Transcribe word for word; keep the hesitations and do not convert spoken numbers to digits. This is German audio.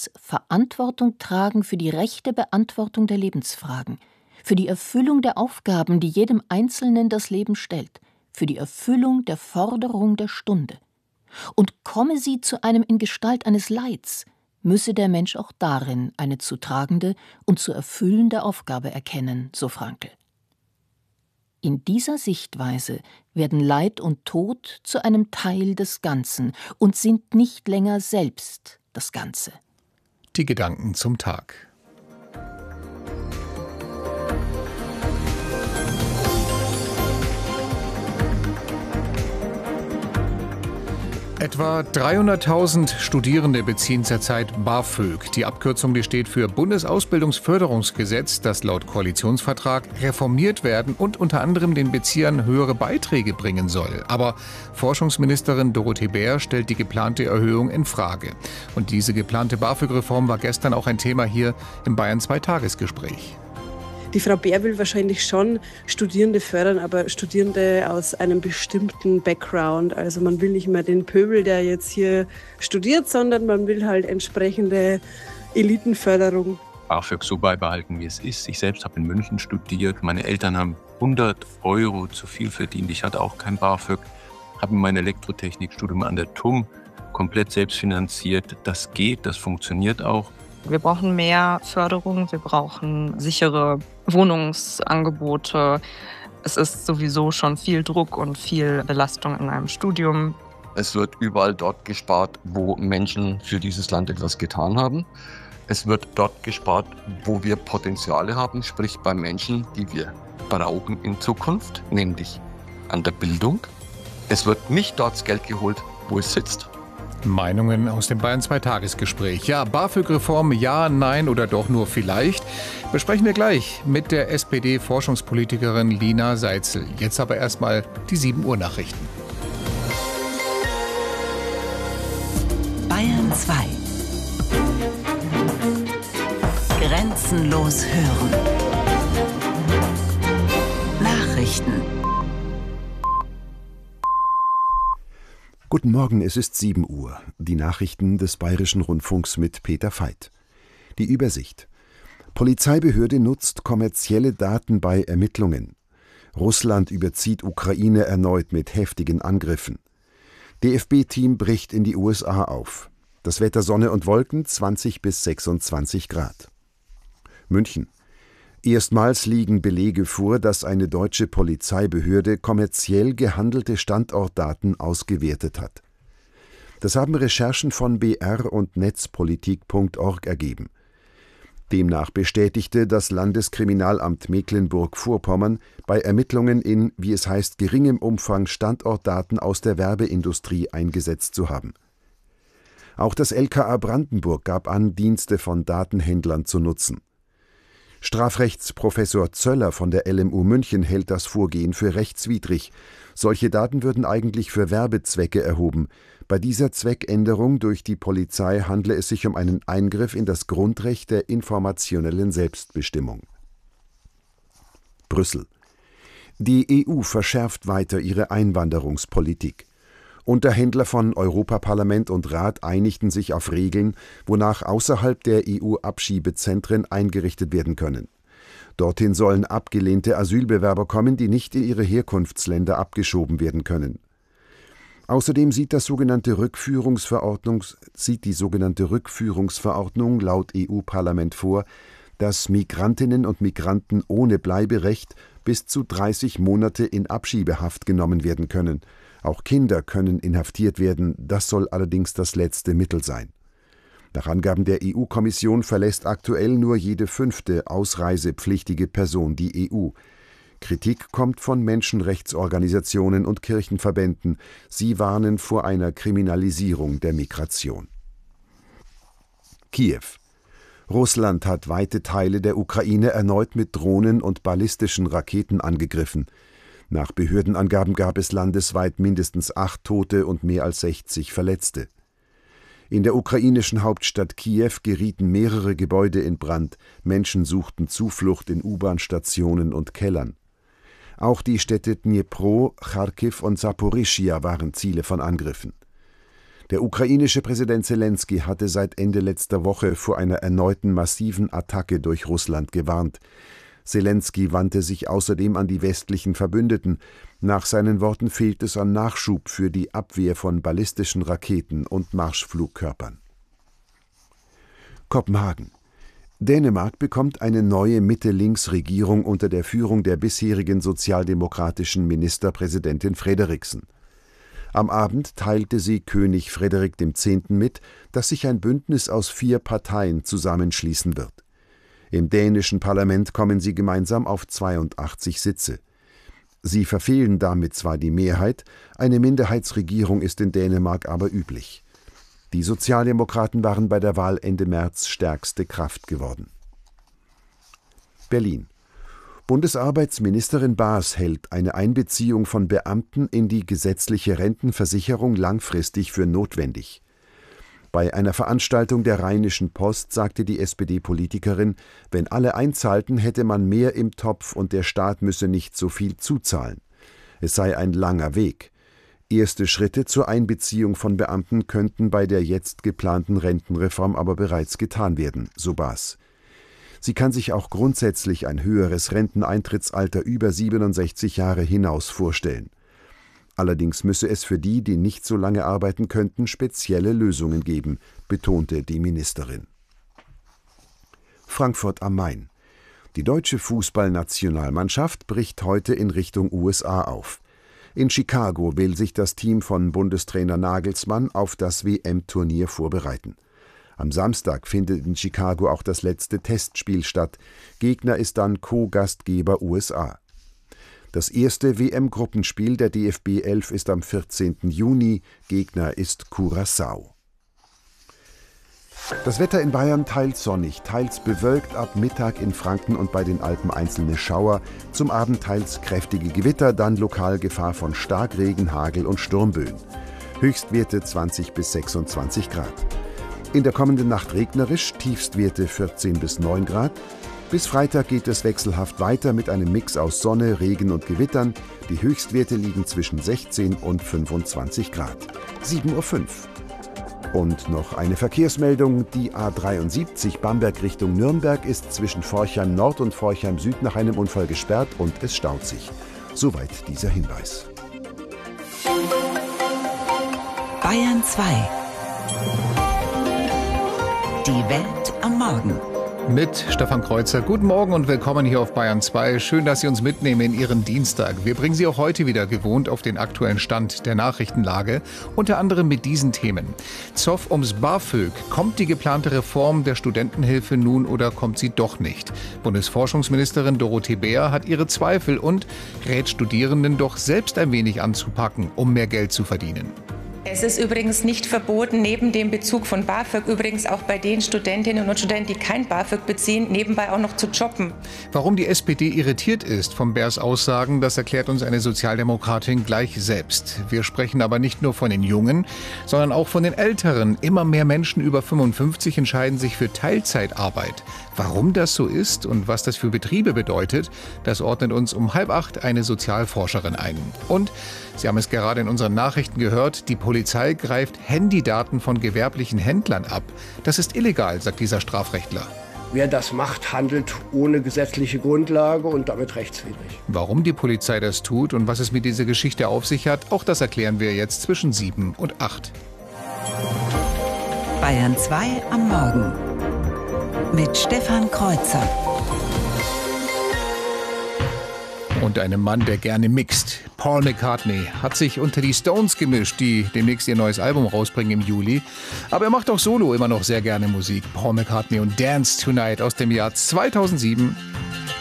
das Verantwortung tragen für die rechte Beantwortung der Lebensfragen, für die Erfüllung der Aufgaben, die jedem Einzelnen das Leben stellt, für die Erfüllung der Forderung der Stunde. Und komme sie zu einem in Gestalt eines Leids, müsse der Mensch auch darin eine zu tragende und zu erfüllende Aufgabe erkennen, so Frankl. In dieser Sichtweise werden Leid und Tod zu einem Teil des Ganzen und sind nicht länger selbst das Ganze. Die Gedanken zum Tag. Etwa dreihunderttausend Studierende beziehen zurzeit BAföG. Die Abkürzung, die steht für Bundesausbildungsförderungsgesetz, das laut Koalitionsvertrag reformiert werden und unter anderem den Beziehern höhere Beiträge bringen soll. Aber Forschungsministerin Dorothee Bär stellt die geplante Erhöhung in Frage. Und diese geplante BAföG-Reform war gestern auch ein Thema hier im Bayern zwei Tagesgespräch. Die Frau Bär will wahrscheinlich schon Studierende fördern, aber Studierende aus einem bestimmten Background. Also man will nicht mehr den Pöbel, der jetzt hier studiert, sondern man will halt entsprechende Elitenförderung. BAföG so beibehalten, wie es ist. Ich selbst habe in München studiert. Meine Eltern haben hundert Euro zu viel verdient. Ich hatte auch kein BAföG. Habe mein Elektrotechnikstudium an der T U M komplett selbst finanziert. Das geht, das funktioniert auch. Wir brauchen mehr Förderung, wir brauchen sichere Wohnungsangebote. Es ist sowieso schon viel Druck und viel Belastung in einem Studium. Es wird überall dort gespart, wo Menschen für dieses Land etwas getan haben. Es wird dort gespart, wo wir Potenziale haben, sprich bei Menschen, die wir brauchen in Zukunft, nämlich an der Bildung. Es wird nicht dort das Geld geholt, wo es sitzt. Meinungen aus dem Bayern zwei Tagesgespräch. Ja, BAföG-Reform, ja, nein oder doch nur vielleicht? Besprechen wir gleich mit der S P D-Forschungspolitikerin Lina Seitzel. Jetzt aber erstmal die sieben Uhr Nachrichten. Bayern zwei. Grenzenlos hören. Nachrichten. Guten Morgen, es ist sieben Uhr. Die Nachrichten des Bayerischen Rundfunks mit Peter Veit. Die Übersicht. Polizeibehörde nutzt kommerzielle Daten bei Ermittlungen. Russland überzieht Ukraine erneut mit heftigen Angriffen. D F B-Team bricht in die U S A auf. Das Wetter Sonne und Wolken, zwanzig bis sechsundzwanzig Grad. München. Erstmals liegen Belege vor, dass eine deutsche Polizeibehörde kommerziell gehandelte Standortdaten ausgewertet hat. Das haben Recherchen von B R und netzpolitik punkt org ergeben. Demnach bestätigte das Landeskriminalamt Mecklenburg-Vorpommern bei Ermittlungen in, wie es heißt, geringem Umfang Standortdaten aus der Werbeindustrie eingesetzt zu haben. Auch das L K A Brandenburg gab an, Dienste von Datenhändlern zu nutzen. Strafrechtsprofessor Zöller von der L M U München hält das Vorgehen für rechtswidrig. Solche Daten würden eigentlich für Werbezwecke erhoben. Bei dieser Zweckänderung durch die Polizei handle es sich um einen Eingriff in das Grundrecht der informationellen Selbstbestimmung. Brüssel. Die E U verschärft weiter ihre Einwanderungspolitik. Unterhändler von Europaparlament und Rat einigten sich auf Regeln, wonach außerhalb der E U Abschiebezentren eingerichtet werden können. Dorthin sollen abgelehnte Asylbewerber kommen, die nicht in ihre Herkunftsländer abgeschoben werden können. Außerdem sieht, das sogenannte Rückführungsverordnung, sieht die sogenannte Rückführungsverordnung laut E U-Parlament vor, dass Migrantinnen und Migranten ohne Bleiberecht bis zu dreißig Monate in Abschiebehaft genommen werden können. Auch Kinder können inhaftiert werden, das soll allerdings das letzte Mittel sein. Nach Angaben der E U-Kommission verlässt aktuell nur jede fünfte ausreisepflichtige Person die E U. Kritik kommt von Menschenrechtsorganisationen und Kirchenverbänden. Sie warnen vor einer Kriminalisierung der Migration. Kiew. Russland hat weite Teile der Ukraine erneut mit Drohnen und ballistischen Raketen angegriffen. Nach Behördenangaben gab es landesweit mindestens acht Tote und mehr als sechzig Verletzte. In der ukrainischen Hauptstadt Kiew gerieten mehrere Gebäude in Brand. Menschen suchten Zuflucht in U-Bahn-Stationen und Kellern. Auch die Städte Dnipro, Charkiw und Saporischschja waren Ziele von Angriffen. Der ukrainische Präsident Selenskyj hatte seit Ende letzter Woche vor einer erneuten massiven Attacke durch Russland gewarnt. Selenskyj wandte sich außerdem an die westlichen Verbündeten. Nach seinen Worten fehlt es an Nachschub für die Abwehr von ballistischen Raketen und Marschflugkörpern. Kopenhagen. Dänemark bekommt eine neue Mitte-Links-Regierung unter der Führung der bisherigen sozialdemokratischen Ministerpräsidentin Frederiksen. Am Abend teilte sie König Frederik der Zehnte mit, dass sich ein Bündnis aus vier Parteien zusammenschließen wird. Im dänischen Parlament kommen sie gemeinsam auf zweiundachtzig Sitze. Sie verfehlen damit zwar die Mehrheit, eine Minderheitsregierung ist in Dänemark aber üblich. Die Sozialdemokraten waren bei der Wahl Ende März stärkste Kraft geworden. Berlin. Bundesarbeitsministerin Baas hält eine Einbeziehung von Beamten in die gesetzliche Rentenversicherung langfristig für notwendig. Bei einer Veranstaltung der Rheinischen Post sagte die S P D-Politikerin, wenn alle einzahlten, hätte man mehr im Topf und der Staat müsse nicht so viel zuzahlen. Es sei ein langer Weg. Erste Schritte zur Einbeziehung von Beamten könnten bei der jetzt geplanten Rentenreform aber bereits getan werden, so Baas. Sie kann sich auch grundsätzlich ein höheres Renteneintrittsalter über siebenundsechzig Jahre hinaus vorstellen. Allerdings müsse es für die, die nicht so lange arbeiten könnten, spezielle Lösungen geben, betonte die Ministerin. Frankfurt am Main. Die deutsche Fußballnationalmannschaft bricht heute in Richtung U S A auf. In Chicago will sich das Team von Bundestrainer Nagelsmann auf das W M-Turnier vorbereiten. Am Samstag findet in Chicago auch das letzte Testspiel statt. Gegner ist dann Co-Gastgeber U S A. Das erste W M-Gruppenspiel der D F B elf ist am vierzehnten Juni. Gegner ist Curaçao. Das Wetter in Bayern teils sonnig, teils bewölkt, ab Mittag in Franken und bei den Alpen einzelne Schauer, zum Abend teils kräftige Gewitter, dann lokal Gefahr von Starkregen, Hagel und Sturmböen. Höchstwerte zwanzig bis sechsundzwanzig Grad. In der kommenden Nacht regnerisch, Tiefstwerte vierzehn bis neun Grad. Bis Freitag geht es wechselhaft weiter mit einem Mix aus Sonne, Regen und Gewittern. Die Höchstwerte liegen zwischen sechzehn und fünfundzwanzig Grad. sieben Uhr fünf. Und noch eine Verkehrsmeldung. Die A dreiundsiebzig Bamberg Richtung Nürnberg ist zwischen Forchheim Nord und Forchheim Süd nach einem Unfall gesperrt und es staut sich. Soweit dieser Hinweis. Bayern zwei. Die Welt am Morgen. Mit Stefan Kreuzer. Guten Morgen und willkommen hier auf Bayern zwei. Schön, dass Sie uns mitnehmen in Ihren Dienstag. Wir bringen Sie auch heute wieder gewohnt auf den aktuellen Stand der Nachrichtenlage, unter anderem mit diesen Themen. Zoff ums BAföG. Kommt die geplante Reform der Studentenhilfe nun oder kommt sie doch nicht? Bundesforschungsministerin Dorothee Bär hat ihre Zweifel und rät Studierenden doch selbst ein wenig anzupacken, um mehr Geld zu verdienen. Es ist übrigens nicht verboten, neben dem Bezug von BAföG übrigens auch bei den Studentinnen und Studenten, die kein BAföG beziehen, nebenbei auch noch zu jobben. Warum die S P D irritiert ist von Bärs Aussagen, das erklärt uns eine Sozialdemokratin gleich selbst. Wir sprechen aber nicht nur von den Jungen, sondern auch von den Älteren. Immer mehr Menschen über fünfundfünfzig entscheiden sich für Teilzeitarbeit. Warum das so ist und was das für Betriebe bedeutet, das ordnet uns um halb acht eine Sozialforscherin ein. Und Sie haben es gerade in unseren Nachrichten gehört, die Polizei greift Handydaten von gewerblichen Händlern ab. Das ist illegal, sagt dieser Strafrechtler. Wer das macht, handelt ohne gesetzliche Grundlage und damit rechtswidrig. Warum die Polizei das tut und was es mit dieser Geschichte auf sich hat, auch das erklären wir jetzt zwischen sieben und acht. Bayern zwei am Morgen mit Stefan Kreuzer. Und einem Mann, der gerne mixt. Paul McCartney hat sich unter die Stones gemischt, die demnächst ihr neues Album rausbringen im Juli. Aber er macht auch solo immer noch sehr gerne Musik. Paul McCartney und Dance Tonight aus dem Jahr zweitausendsieben.